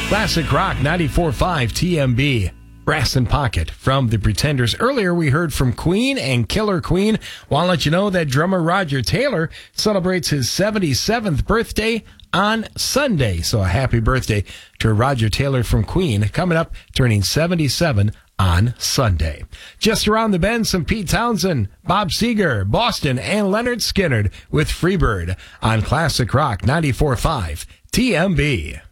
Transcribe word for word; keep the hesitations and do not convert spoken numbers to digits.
Classic Rock ninety-four point five T M B. Brass in Pocket from The Pretenders. Earlier, we heard from Queen and Killer Queen. Want to let you know that drummer Roger Taylor celebrates his seventy-seventh birthday on Sunday. So a happy birthday to Roger Taylor from Queen, coming up, turning seventy-seven on Sunday. Just around the bend, some Pete Townsend, Bob Seger, Boston, and Leonard Skinner with Freebird on Classic Rock ninety-four point five T M B.